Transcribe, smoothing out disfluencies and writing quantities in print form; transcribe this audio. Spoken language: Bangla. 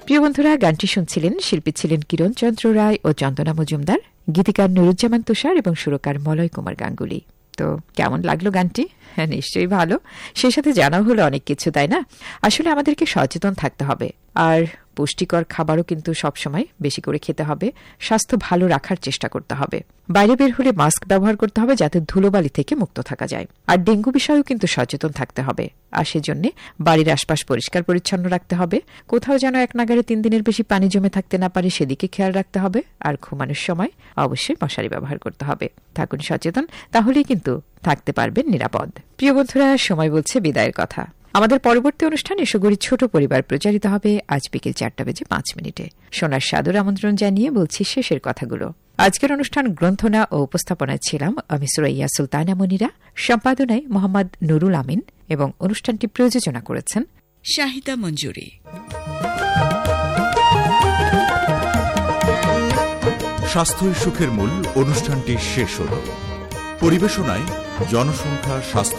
প্রিয় বন্ধুরা, গানটি শুনছিলেন, শিল্পী ছিলেন কিরণ চন্দ্র রায় ও চন্দনা মজুমদার, গীতিকার নুরুজ্জামান তুষার এবং সুরকার মলয় কুমার গাঙ্গুলি। তো কেমন লাগলো গানটি? হ্যাঁ, নিশ্চয়ই ভালো। সে সাথে জানা হলো অনেক কিছু, তাই না? আসলে আমাদেরকে সচেতন থাকতে হবে, আর পুষ্টিকর খাবারও কিন্তু সবসময় বেশি করে খেতে হবে। স্বাস্থ্য ভালো রাখার চেষ্টা করতে হবে। বাইরে বের হলে মাস্ক ব্যবহার করতে হবে যাতে ধুলোবালি থেকে মুক্ত থাকা যায়। আর ডেঙ্গু বিষয়েও কিন্তু সচেতন থাকতে হবে। আর সেজন্য বাড়ির আশপাশ পরিষ্কার পরিচ্ছন্ন রাখতে হবে। কোথাও যেন এক নাগারে 3 দিনের বেশি পানি জমে থাকতে না পারে সেদিকে খেয়াল রাখতে হবে। আর ঘুমানোর সময় অবশ্যই মশারি ব্যবহার করতে হবে। থাকুন সচেতন, তাহলেই কিন্তু থাকতে পারবেন নিরাপদ। প্রিয় বন্ধুরা, সময় বলছে বিদায়ের কথা। আমাদের পরবর্তী অনুষ্ঠান এসোগরি ছোট পরিবার প্রচারিত হবে আজ বিকেল 4:05। শোনার সাদর আমন্ত্রণ জানিয়ে বলছি শেষের কথাগুলো। আজকের অনুষ্ঠান গ্রন্থনা ও উপস্থাপনায় ছিলাম আমি সুরাইয়া সুলতানা মনিরা, সম্পাদনায় মোহাম্মদ নুরুল আমিন এবং অনুষ্ঠানটি প্রযোজনা করেছেন শাহিদা মঞ্জুরি। স্বাস্থ্যই সুখের মূল অনুষ্ঠানটি শেষ হল। পরিবেশনায় জনসংখ্যা, স্বাস্থ্য